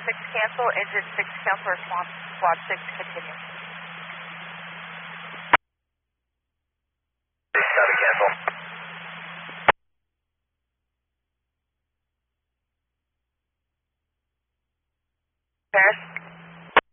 6 cancel, engine 6 cancel, response, squad 6 continue. Copy, cancel. Paris?